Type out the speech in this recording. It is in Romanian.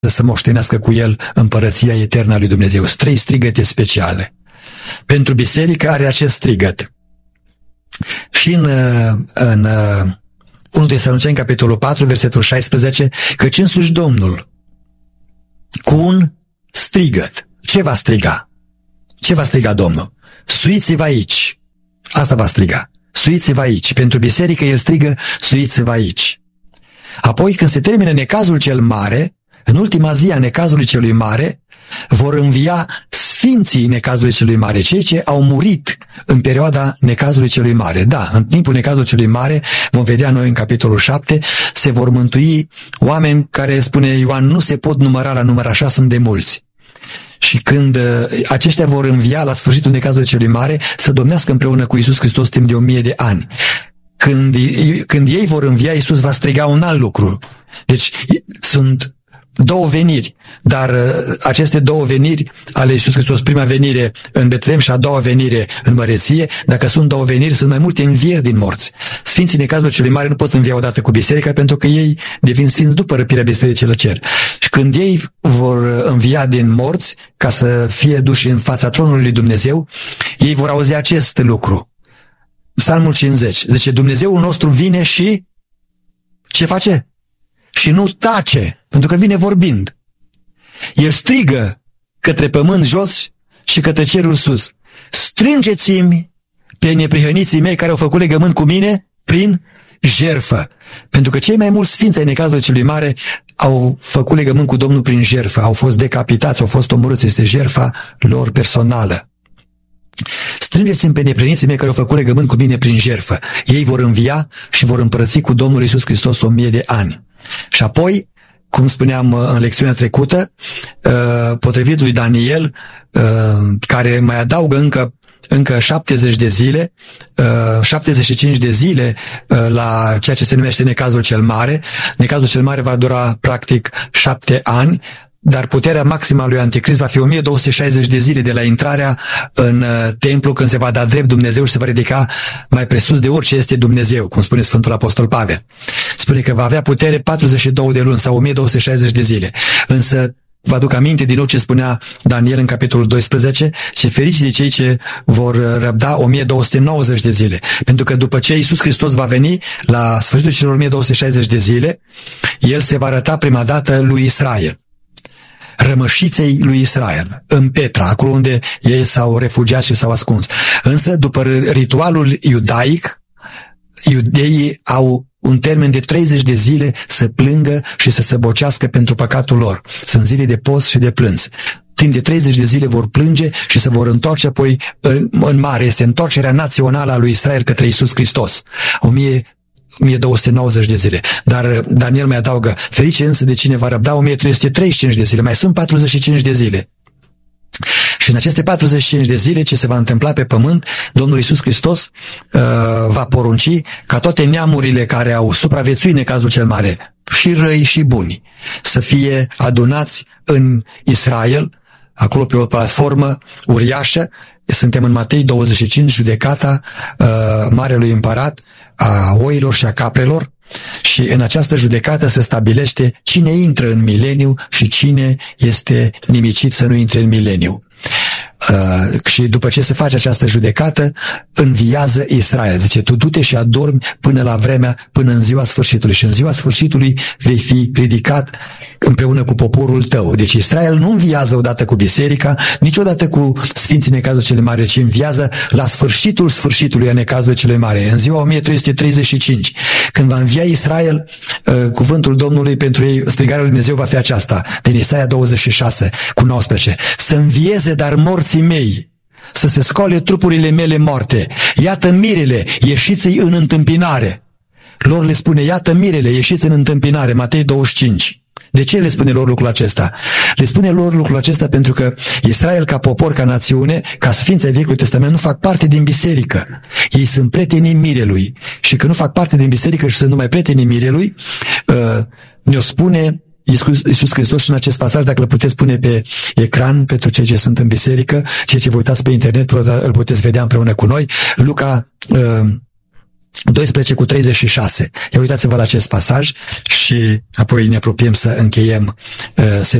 să moștenească cu el împărăția eternă a lui Dumnezeu. 3 strigăte speciale. Pentru biserică are acest strigăt. Și în 1 Tesaloniceni, capitolul 4, versetul 16, căci însuși Domnul, cu un strigăt, ce va striga? Ce va striga Domnul? Suiți-vă aici. Asta va striga. Suiți-vă aici. Pentru biserică el strigă, suiți-vă aici. Apoi, când se termină necazul cel mare, în ultima zi a necazului celui mare, vor învia sfinții necazului celui mare, cei ce au murit în perioada necazului celui mare. Da, în timpul necazului celui mare, vom vedea noi în capitolul 7, se vor mântui oameni care, spune Ioan, nu se pot număra la număr, așa sunt de mulți. Și când aceștia vor învia la sfârșitul necazului celui mare, să domnească împreună cu Iisus Hristos timp de 1000 de ani. Când ei vor învia, Iisus va striga un alt lucru. Deci sunt 2 veniri, dar aceste 2 veniri ale Iisus Hristos, prima venire în Betlehem și a doua venire în măreție, dacă sunt 2 veniri, sunt mai multe învieri din morți. Sfinții necazului celui mare nu pot învia odată cu biserica, pentru că ei devin sfinți după răpirea bisericii la cer. Și când ei vor învia din morți, ca să fie duși în fața tronului lui Dumnezeu, ei vor auzi acest lucru. Psalmul 50. Zice, Dumnezeul nostru vine și ce face? Și nu tace, pentru că vine vorbind. El strigă către pământ jos și către cerul sus. Strângeți-mi pe neprihăniții mei care au făcut legământ cu mine prin jertfă. Pentru că cei mai mulți sfinți ai necazului celui mare au făcut legământ cu Domnul prin jertfă, au fost decapitați, au fost omorâți, este jertfa lor personală. Strângeți-mi pe neprihăniții mei care au făcut legământ cu mine prin jertfă. Ei vor învia și vor împărăți cu Domnul Iisus Hristos 1000 de ani. Și apoi, cum spuneam în lecțiunea trecută, potrivit lui Daniel, care mai adaugă încă 70 de zile, 75 de zile la ceea ce se numește necazul cel mare. Necazul cel mare va dura practic 7 ani, dar puterea maximă a lui Anticrist va fi 1260 de zile de la intrarea în templu, când se va da drept Dumnezeu și se va ridica mai presus de orice este Dumnezeu, cum spune Sfântul Apostol Pavel. Spune că va avea putere 42 de luni sau 1260 de zile. Însă vă aduc aminte din nou ce spunea Daniel în capitolul 12, și ferici de cei ce vor răbda 1290 de zile. Pentru că după ce Iisus Hristos va veni la sfârșitul celor 1260 de zile, El se va arăta prima dată lui Israel, rămășiței lui Israel, în Petra, acolo unde ei s-au refugiat și s-au ascuns. Însă, după ritualul iudaic, iudeii au un termen de 30 de zile să plângă și să se bocească pentru păcatul lor. Sunt zile de post și de plâns. Timp de 30 de zile vor plânge și se vor întoarce apoi în mare. Este întoarcerea națională a lui Israel către Iisus Hristos. 1290 de zile. Dar Daniel mai adaugă, ferice însă de cine va răbda 1335 de zile. Mai sunt 45 de zile. Și în aceste 45 de zile, ce se va întâmpla pe pământ, Domnul Iisus Hristos va porunci ca toate neamurile care au supraviețuit necazul cel mare, și răi și buni, să fie adunați în Israel, acolo pe o platformă uriașă. Suntem în Matei 25, judecata Marelui Împărat a oilor și a caprelor, și în această judecată se stabilește cine intră în mileniu și cine este nimicit să nu intre în mileniu. Și după ce se face această judecată, înviază Israel. Zice, tu du-te și adormi până în ziua sfârșitului, și în ziua sfârșitului vei fi ridicat împreună cu poporul tău. Deci Israel nu înviază odată cu biserica, niciodată cu sfinții necazului cele mare, ci înviază la sfârșitul sfârșitului a necazului cele mare, în ziua 1335. Când va învia Israel, cuvântul Domnului pentru ei, strigarea lui Dumnezeu va fi aceasta, din Isaia 26 cu 19. Să învieze dar morții mei, să se scoale trupurile mele moarte. Iată mirele, ieșiți-i în întâmpinare. Lor le spune, iată mirele, ieșiți în întâmpinare, Matei 25. De ce le spune lor lucrul acesta? Le spune lor lucrul acesta pentru că Israel, ca popor, ca națiune, ca sfinți ai Vechiului Testament, nu fac parte din biserică. Ei sunt prietenii mirelui. Și că nu fac parte din biserică și sunt numai prietenii mirelui, ne-o spune Iisus Hristos și în acest pasaj, dacă îl puteți pune pe ecran pentru cei ce sunt în biserică, cei ce vă uitați pe internet, îl puteți vedea împreună cu noi. Luca 12:36. Ia uitați-vă la acest pasaj și apoi ne apropiem să încheiem